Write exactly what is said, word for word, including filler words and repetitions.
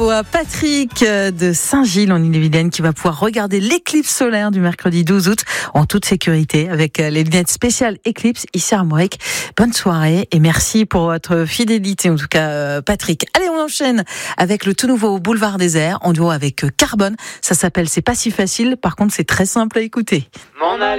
À Patrick de Saint-Gilles en Ille-et-Vilaine qui va pouvoir regarder l'éclipse solaire du mercredi douze août en toute sécurité avec les lunettes spéciales Eclipse ici à Armorique. Bonne soirée et merci pour votre fidélité en tout cas Patrick. Allez, on enchaîne avec le tout nouveau Boulevard Désert en duo avec Carbone. Ça s'appelle C'est pas si facile, par contre c'est très simple à écouter. M'en aller.